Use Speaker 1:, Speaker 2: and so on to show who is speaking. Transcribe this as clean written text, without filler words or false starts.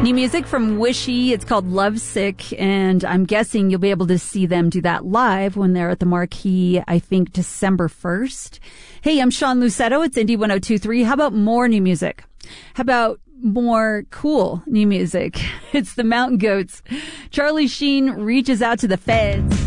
Speaker 1: New music from Wishy. It's called Lovesick, and I'm guessing you'll be able to see them do that live when they're at the Marquee, I think, December 1st. Hey, I'm Sean Lucetto. It's Indie 102.3. How about more new music? How about more cool new music? It's the Mountain Goats. Charlie Sheen reaches out to the feds.